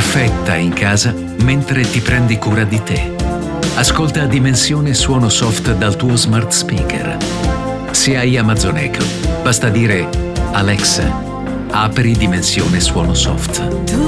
perfetta in casa mentre ti prendi cura di te. Ascolta Dimensione Suono Soft dal tuo smart speaker. Se hai Amazon Echo, basta dire Alexa, apri Dimensione Suono Soft.